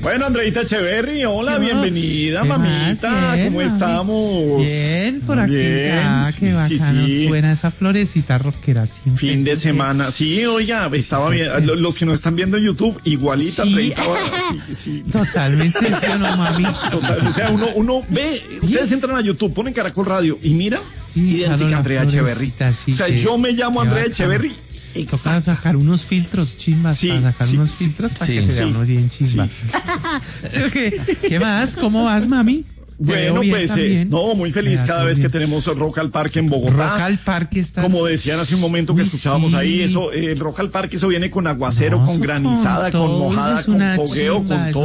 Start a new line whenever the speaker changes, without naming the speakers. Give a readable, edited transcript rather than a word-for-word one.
Bueno, Andreita Echeverry, hola, bienvenida, mamita,
bien,
¿cómo
mami?
estamos?
Bien, por aquí
Bien,
ya, qué bacano, suena esa florecita rockera.
Fin de semana, sí, oiga, estaba bien, los que nos están viendo en YouTube, igualita,
Sí.
Andreita, sí.
Totalmente, ¿sí o no, mami?
Total, o sea, uno ve, ustedes entran a YouTube, ponen Caracol Radio y mira,
Sí,
idéntica
claro,
a Andrea
la
Echeverry.
florecita, sí,
O sea,
que-
yo me llamo
qué
Andrea
bacano.
Echeverry.
Toca sacar unos filtros chimbas,
Sí,
para sacar
sí,
unos
sí,
filtros para
sí,
que se vea
sí,
uno bien chimba.
sí.
¿Qué más? ¿Cómo vas, mami? Te
Bueno,
veo bien
pues,
también.
no, muy feliz
Vea,
cada
todo
vez que
bien.
tenemos Rock al Parque en Bogotá.
Rock al Parque está.
Como decían hace un momento que
Uy,
escuchábamos
sí.
ahí, eso, Rock al Parque, eso viene con aguacero,
No,
con
eso
granizada,
con
con
todo,
mojada,
es
con
una
fogueo,
chimba,
con
eso